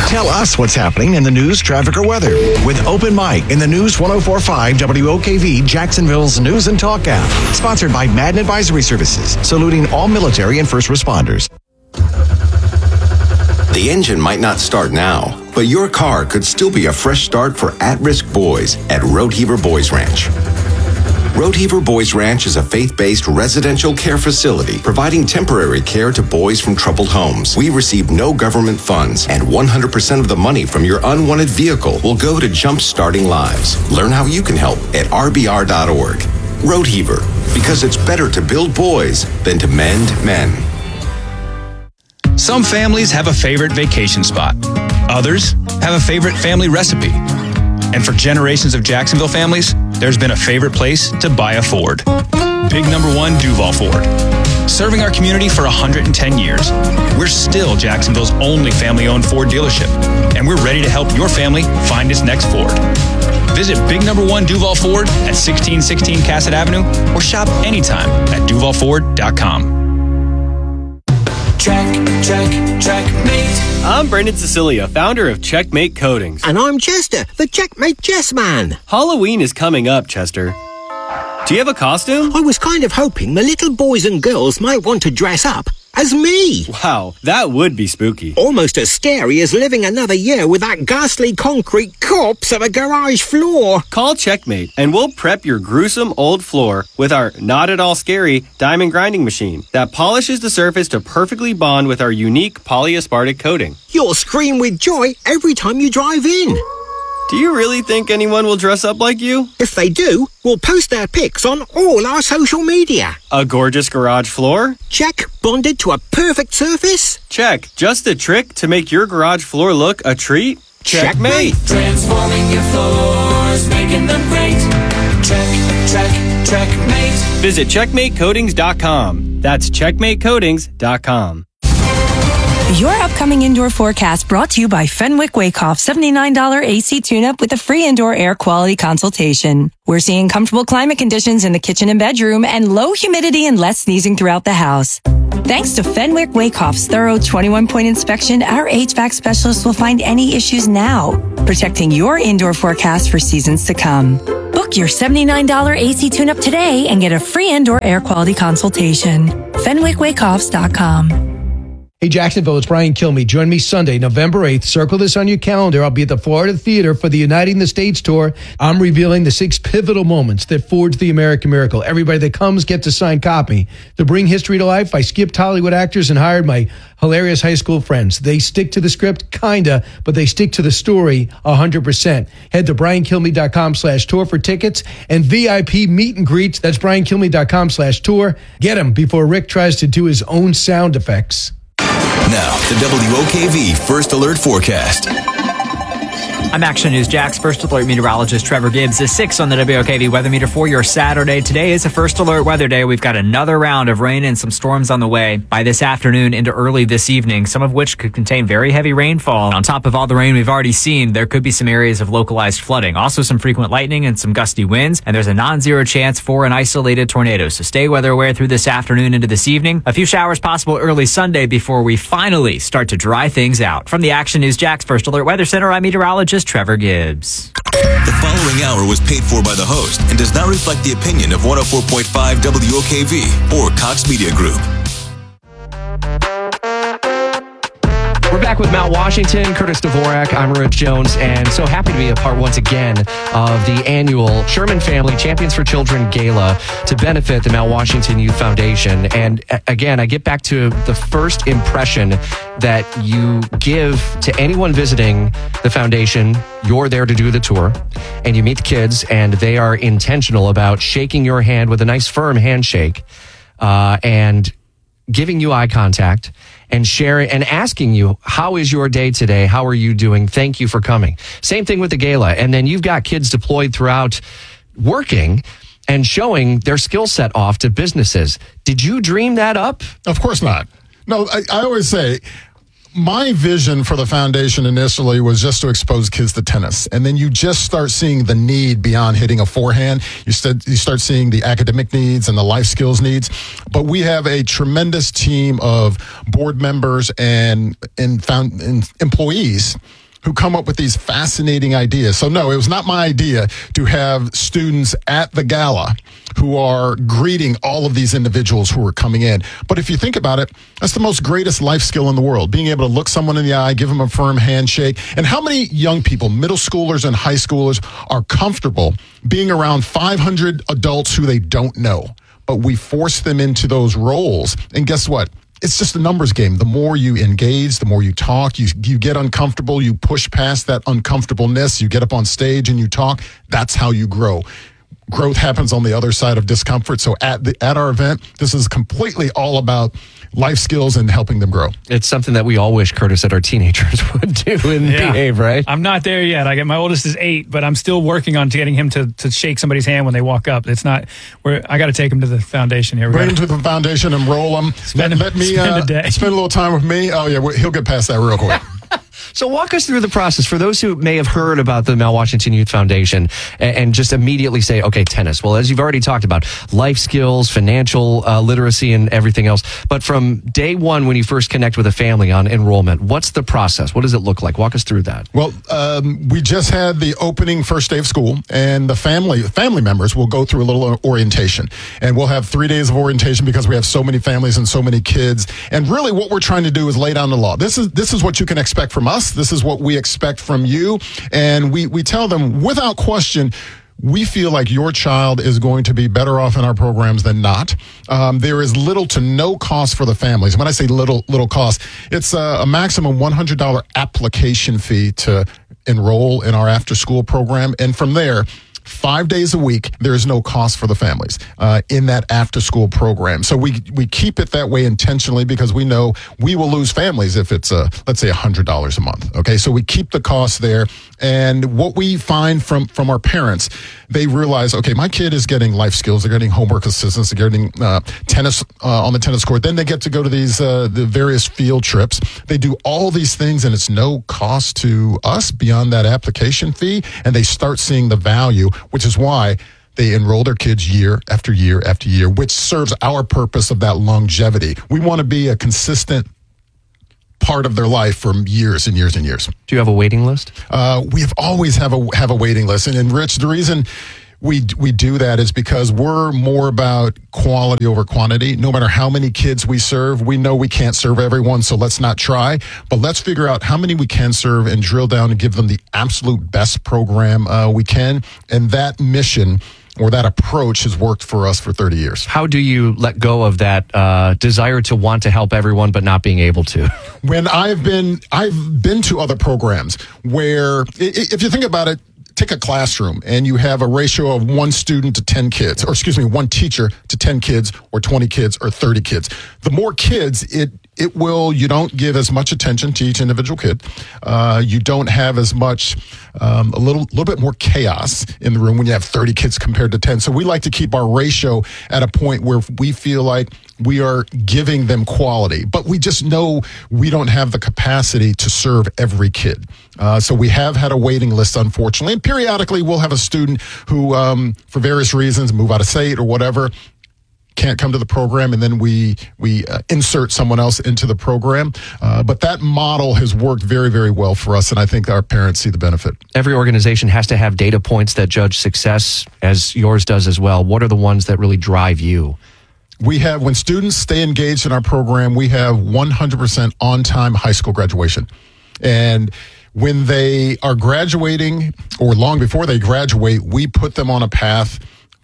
Tell us what's happening in the news, traffic, or weather with Open Mic in the News 104.5 WOKV Jacksonville's News and Talk app. Sponsored by Madden Advisory Services, saluting all military and first responders. The engine might not start now, but your car could still be a fresh start for at-risk boys at Roadheaver Boys Ranch. Roadheaver Boys Ranch is a faith-based residential care facility providing temporary care to boys from troubled homes. We receive no government funds, and 100% of the money from your unwanted vehicle will go to jump-starting lives. Learn how you can help at rbr.org. Roadheaver, because it's better to build boys than to mend men. Some families have a favorite vacation spot. Others have a favorite family recipe. And for generations of Jacksonville families, there's been a favorite place to buy a Ford. Big number 1 Duval Ford. Serving our community for 110 years, we're still Jacksonville's only family-owned Ford dealership, and we're ready to help your family find its next Ford. Visit Big Number 1 Duval Ford at 1616 Cassett Avenue or shop anytime at duvalford.com. Checkmate. I'm Brendan Cecilia, founder of Checkmate Coatings. And I'm Chester, the Checkmate Chess Man. Halloween is coming up, Chester. Do you have a costume? I was kind of hoping the little boys and girls might want to dress up as me. Wow, that would be spooky. Almost as scary as living another year with that ghastly concrete corpse of a garage floor. Call Checkmate and we'll prep your gruesome old floor with our not at all scary diamond grinding machine that polishes the surface to perfectly bond with our unique polyaspartic coating. You'll scream with joy every time you drive in. Do you really think anyone will dress up like you? If they do, we'll post their pics on all our social media. A gorgeous garage floor? Check. Bonded to a perfect surface? Check. Just a trick to make your garage floor look a treat? Checkmate. Transforming your floors, making them great. Checkmate. Visit checkmatecoatings.com. That's checkmatecoatings.com. Your upcoming indoor forecast brought to you by Fenwick Wakehoff $79 AC tune-up with a free indoor air quality consultation. We're seeing comfortable climate conditions in the kitchen and bedroom and low humidity and less sneezing throughout the house. Thanks to Fenwick Wakehoff's thorough 21-point inspection, our HVAC specialists will find any issues now, protecting your indoor forecast for seasons to come. Book your $79 AC tune-up today and get a free indoor air quality consultation. FenwickWakehoffs.com. Hey, Jacksonville, it's Brian Kilmeade. Join me Sunday, November 8th. Circle this on your calendar. I'll be at the Florida Theater for the Uniting the States tour. I'm revealing the 6 pivotal moments that forged the American miracle. Everybody that comes gets a signed copy. To bring history to life, I skipped Hollywood actors and hired my hilarious high school friends. They stick to the script, kinda, but they stick to the story 100%. Head to briankilmeade.com/tour for tickets and VIP meet and greets. That's briankilmeade.com/tour. Get them before Rick tries to do his own sound effects. Now, the WOKV First Alert Forecast. I'm Action News Jack's First Alert meteorologist Trevor Gibbs. Is 6 on the WOKV weather meter for your Saturday. Today is a First Alert weather day. We've got another round of rain and some storms on the way by this afternoon into early this evening, some of which could contain very heavy rainfall. On top of all the rain we've already seen, there could be some areas of localized flooding. Also some frequent lightning and some gusty winds, and there's a non-zero chance for an isolated tornado. So stay weather aware through this afternoon into this evening. A few showers possible early Sunday before we finally start to dry things out. From the Action News Jack's First Alert Weather Center, I'm meteorologist Trevor Gibbs. The following hour was paid for by the host and does not reflect the opinion of 104.5 WOKV or Cox Media Group. We're back with Mount Washington, Curtis Dvorak. I'm Rich Jones, and so happy to be a part once again of the annual Sherman Family Champions for Children Gala to benefit the Mount Washington Youth Foundation. And again, I get back to the first impression that you give to anyone visiting the foundation. You're there to do the tour, and you meet the kids, and they are intentional about shaking your hand with a nice firm handshake and giving you eye contact and sharing and asking you, how is your day today? How are you doing? Thank you for coming. Same thing with the gala. And then you've got kids deployed throughout working and showing their skill set off to businesses. Did you dream that up? Of course not. No, I always say my vision for the foundation initially was just to expose kids to tennis. And then you just start seeing the need beyond hitting a forehand. You start seeing the academic needs and the life skills needs. But we have a tremendous team of board members and employees who come up with these fascinating ideas. So no, it was not my idea to have students at the gala who are greeting all of these individuals who are coming in. But if you think about it, that's the most greatest life skill in the world, being able to look someone in the eye, give them a firm handshake. And how many young people, middle schoolers and high schoolers, are comfortable being around 500 adults who they don't know? But we force them into those roles. And guess what? It's just a numbers game. The more you engage, the more you talk, you get uncomfortable, you push past that uncomfortableness, you get up on stage and you talk. That's how you grow. Growth happens on the other side of discomfort. So at our event, this is completely all about life skills and helping them grow. It's something that we all wish, Curtis, that our teenagers would do and behave, right? I'm not there yet. My oldest is 8, but I'm still working on getting him to shake somebody's hand when they walk up. It's not. I got to take him to the foundation here. Bring him to the foundation, enroll him. Let me spend a little time with me. Oh yeah, he'll get past that real quick. So walk us through the process for those who may have heard about the Mount Washington Youth Foundation and just immediately say, okay, tennis. Well, as you've already talked about, life skills, financial literacy, and everything else. But from day one, when you first connect with a family on enrollment, what's the process? What does it look like? Walk us through that. Well, we just had the opening first day of school, and the family members will go through a little orientation. And we'll have 3 days of orientation because we have so many families and so many kids. And really what we're trying to do is lay down the law. This is what you can expect from us. This is what we expect from you. And we tell them without question, we feel like your child is going to be better off in our programs than not. There is little to no cost for the families. When I say little cost, it's a maximum $100 application fee to enroll in our after school program. And from there, 5 days a week, there is no cost for the families in that after-school program. So we keep it that way intentionally because we know we will lose families if it's, let's say, $100 a month. Okay, so we keep the cost there. And what we find from our parents, they realize, okay, my kid is getting life skills, they're getting homework assistance, they're getting tennis on the tennis court. Then they get to go to these the various field trips. They do all these things, and it's no cost to us beyond that application fee. And they start seeing the value, which is why they enroll their kids year after year after year, which serves our purpose of that longevity. We want to be a consistent part of their life for years and years and years. Do you have a waiting list? We have always have a waiting list. And Rich, the reason we do that is because we're more about quality over quantity. No matter how many kids we serve, we know we can't serve everyone, so let's not try. But let's figure out how many we can serve and drill down and give them the absolute best program we can. And that mission or that approach has worked for us for 30 years. How do you let go of that desire to want to help everyone but not being able to? When I've been to other programs where, if you think about it, take a classroom and you have a ratio of 1 student to 10 kids, or excuse me, 1 teacher to 10 kids or 20 kids or 30 kids. The more kids, you don't give as much attention to each individual kid. You don't have as much, a little bit more chaos in the room when you have 30 kids compared to 10. So we like to keep our ratio at a point where we feel like we are giving them quality, but we just know we don't have the capacity to serve every kid. So we have had a waiting list, unfortunately, and periodically we'll have a student who, for various reasons, move out of state or whatever, can't come to the program, and then we insert someone else into the program. But that model has worked very, very well for us, and I think our parents see the benefit. Every organization has to have data points that judge success, as yours does as well. What are the ones that really drive you? We have, when students stay engaged in our program, we have 100% on-time high school graduation. And when they are graduating, or long before they graduate, we put them on a path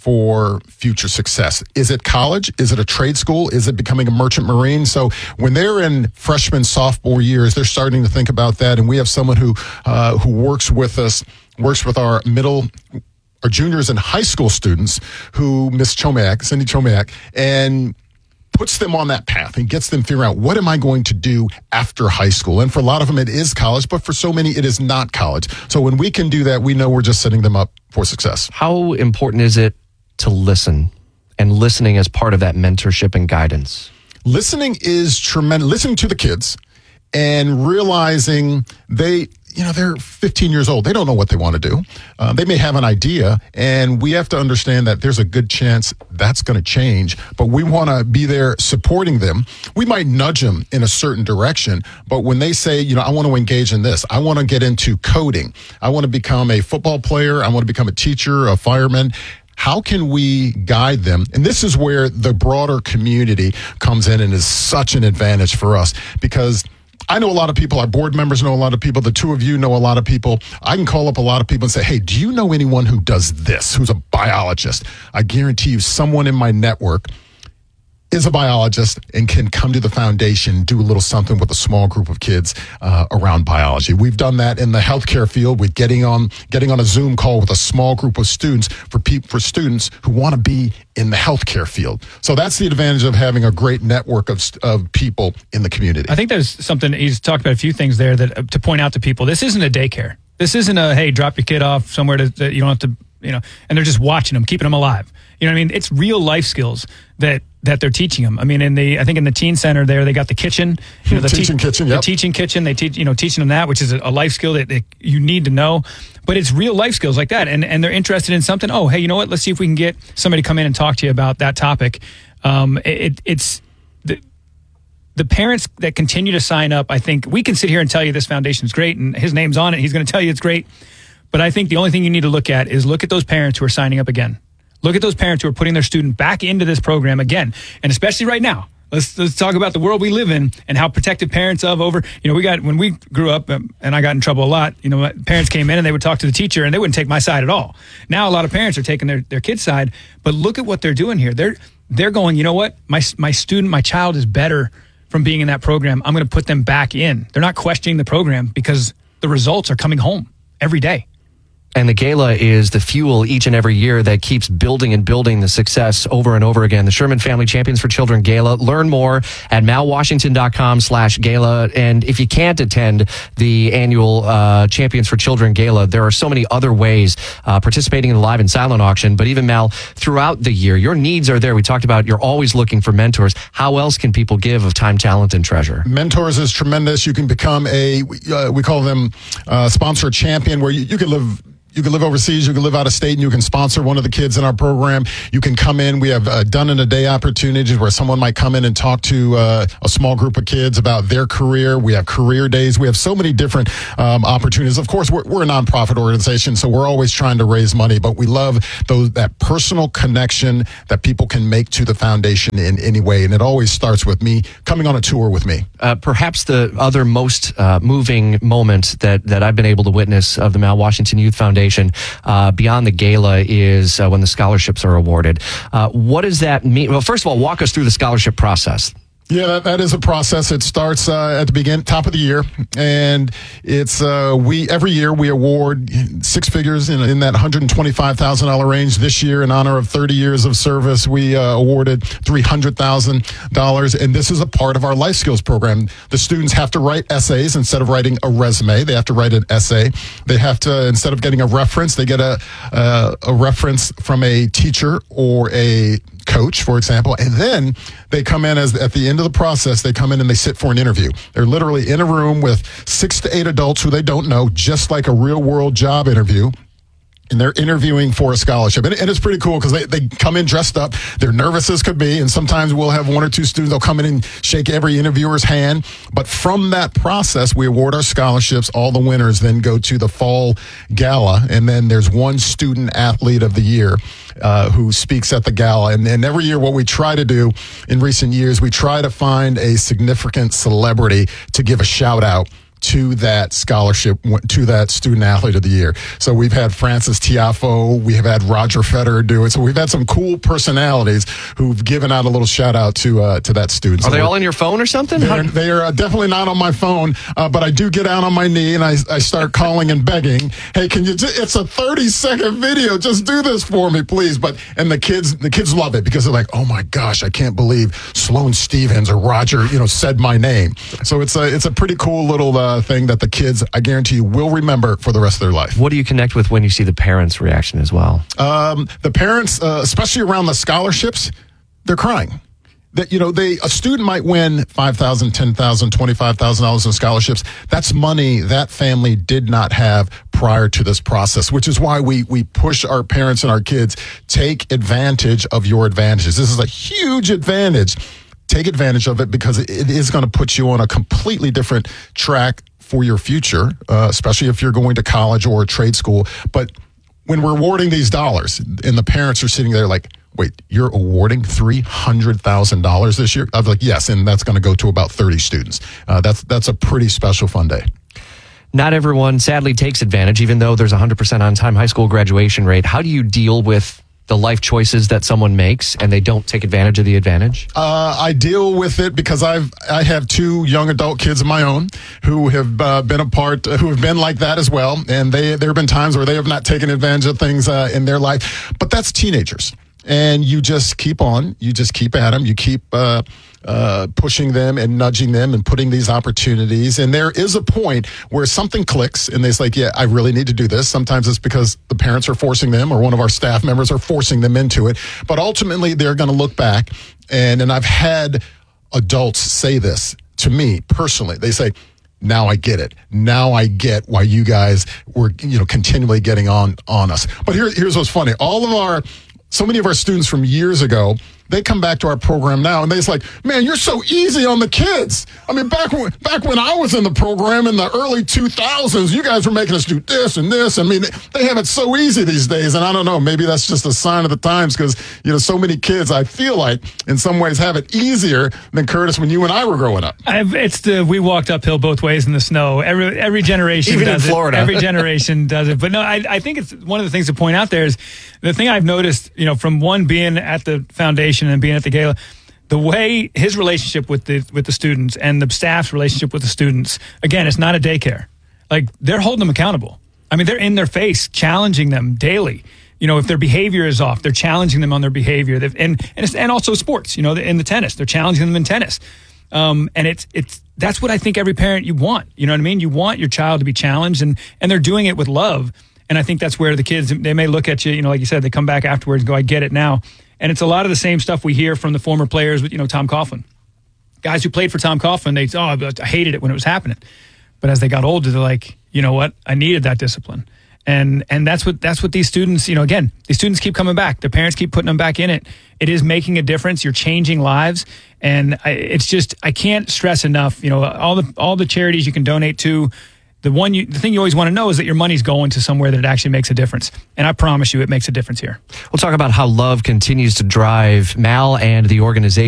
for future success. Is it college? Is it a trade school? Is it becoming a merchant marine? So when they're in freshman, sophomore years, they're starting to think about that. And we have someone who works with us, works with our juniors and high school students, who Cindy Chomiak, and puts them on that path and gets them figuring out, what am I going to do after high school? And for a lot of them, it is college, but for so many, it is not college. So when we can do that, we know we're just setting them up for success. How important is it to listen, and listening as part of that mentorship and guidance? Listening is tremendous. Listening to the kids and realizing they're 15 years old. They don't know what they want to do. They may have an idea, and we have to understand that there's a good chance that's going to change, but we want to be there supporting them. We might nudge them in a certain direction, but when they say, I want to engage in this, I want to get into coding, I want to become a football player, I want to become a teacher, a fireman, how can we guide them? And this is where the broader community comes in and is such an advantage for us, because I know a lot of people, our board members know a lot of people, the two of you know a lot of people. I can call up a lot of people and say, hey, do you know anyone who does this, who's a biologist? I guarantee you someone in my network is a biologist and can come to the foundation, do a little something with a small group of kids around biology. We've done that in the healthcare field with getting on a Zoom call with a small group of students for students who want to be in the healthcare field. So that's the advantage of having a great network of people in the community. I think there's something, he's talked about a few things there that to point out to people. This isn't a daycare. This isn't a, hey, drop your kid off somewhere that you don't have to, and they're just watching them, keeping them alive. You know what I mean? It's real life skills that they're teaching them. I mean, I think in the teen center there, they got the kitchen, the teaching kitchen. Yep. The teaching kitchen. They teach, teaching them that, which is a life skill that you need to know. But it's real life skills like that, and they're interested in something. Oh, hey, you know what? Let's see if we can get somebody to come in and talk to you about that topic. It's the parents that continue to sign up. I think we can sit here and tell you this foundation is great, and his name's on it. He's going to tell you it's great. But I think the only thing you need to look at those parents who are signing up again. Look at those parents who are putting their student back into this program again. And especially right now, let's talk about the world we live in and how protective parents when we grew up, and I got in trouble a lot, parents came in and they would talk to the teacher and they wouldn't take my side at all. Now a lot of parents are taking their kid's side, but look at what they're doing here. They're going, you know what? My child is better from being in that program. I'm going to put them back in. They're not questioning the program because the results are coming home every day. And the gala is the fuel each and every year that keeps building and building the success over and over again. The Sherman Family Champions for Children Gala. Learn more at malwashington.com/gala. And if you can't attend the annual Champions for Children Gala, there are so many other ways participating in the live and silent auction. But even, Mal, throughout the year, your needs are there. We talked about you're always looking for mentors. How else can people give of time, talent, and treasure? Mentors is tremendous. You can become we call them sponsor champion, where you can live. You can live overseas, you can live out of state, and you can sponsor one of the kids in our program. You can come in. We have done in a day opportunities where someone might come in and talk to a small group of kids about their career. We have career days. We have so many different opportunities. Of course, we're a nonprofit organization, so we're always trying to raise money, but we love that personal connection that people can make to the foundation in any way. And it always starts with me coming on a tour with me. Perhaps the other most moving moment that I've been able to witness of the Mal Washington Youth Foundation beyond the gala is when the scholarships are awarded. What does that mean? Well, first of all, walk us through the scholarship process. Yeah, that is a process. It starts at the top of the year, and it's every year we award six figures in that $125,000 range. This year, in honor of 30 years of service, we awarded $300,000, and this is a part of our life skills program. The students have to write essays instead of writing a resume. They have to write an essay. They have to, instead of getting a reference, they get a reference from a teacher or a coach, for example, and then they come in at the end of the process, they come in and they sit for an interview. They're literally in a room with 6 to 8 adults who they don't know, just like a real world job interview. And they're interviewing for a scholarship. And it's pretty cool because they come in dressed up. They're nervous as could be. And sometimes we'll have 1 or 2 students. They'll come in and shake every interviewer's hand. But from that process, we award our scholarships. All the winners then go to the fall gala. And then there's one student athlete of the year who speaks at the gala. And every year what we try to do in recent years, we try to find a significant celebrity to give a shout out to that scholarship, to that student athlete of the year. So we've had Francis Tiafoe, we have had Roger Federer do it. So we've had some cool personalities who've given out a little shout out to that student. Are they all in your phone or something? They are definitely not on my phone, but I do get out on my knee and I start calling and begging, hey, can you it's a 30-second video, just do this for me, please. And the kids love it because they're like, oh my gosh, I can't believe Sloane Stevens or Roger, said my name. So it's a pretty cool little thing that the kids, I guarantee you, will remember for the rest of their life. What do you connect with when you see the parents' reaction as well? The parents, especially around the scholarships, they're crying. that, a student might win $5,000, $10,000, $25,000 in scholarships. That's money that family did not have prior to this process, which is why we push our parents and our kids, take advantage of your advantages. This is a huge advantage. Take advantage of it because it is going to put you on a completely different track for your future, especially if you're going to college or a trade school. But when we're awarding these dollars and the parents are sitting there like, wait, you're awarding $300,000 this year? I was like, yes, and that's going to go to about 30 students. That's a pretty special fun day. Not everyone, sadly, takes advantage, even though there's 100% on-time high school graduation rate. How do you deal with the life choices that someone makes and they don't take advantage of the advantage? I deal with it because I have 2 young adult kids of my own who have who have been like that as well. And there have been times where they have not taken advantage of things in their life. But that's teenagers. And you just keep on. You just keep at them. You keep pushing them and nudging them and putting these opportunities. And there is a point where something clicks and they say, yeah, I really need to do this. Sometimes it's because the parents are forcing them or one of our staff members are forcing them into it. But ultimately, they're going to look back. And I've had adults say this to me personally. They say, now I get it. Now I get why you guys were, continually getting on us. But here's what's funny. So many of our students from years ago, they come back to our program now and they're like, man, you're so easy on the kids. I mean, back when I was in the program in the early 2000s, you guys were making us do this and this. I mean, they have it so easy these days. And I don't know, maybe that's just a sign of the times because, so many kids, I feel like in some ways have it easier than Curtis when you and I were growing up. We walked uphill both ways in the snow. Every generation Even does in Florida. it. Every generation does it. But no, I think it's one of the things to point out there is the thing I've noticed, from one being at the foundation and being at the gala, the way his relationship with the students and the staff's relationship with the students, again, it's not a daycare. Like, they're holding them accountable. I mean, they're in their face, challenging them daily. If their behavior is off, they're challenging them on their behavior. And also sports, in the tennis, they're challenging them in tennis. And that's what I think every parent you want. You know what I mean? You want your child to be challenged and they're doing it with love. And I think that's where the kids, they may look at you, like you said, they come back afterwards and go, I get it now. And it's a lot of the same stuff we hear from the former players with, Tom Coughlin. Guys who played for Tom Coughlin, I hated it when it was happening. But as they got older, they're like, you know what? I needed that discipline. And that's what these students, again, these students keep coming back. Their parents keep putting them back in it. It is making a difference. You're changing lives. And I can't stress enough, all the charities you can donate to. The thing you always want to know is that your money's going to somewhere that it actually makes a difference. And I promise you it makes a difference here. We'll talk about how love continues to drive Mal and the organization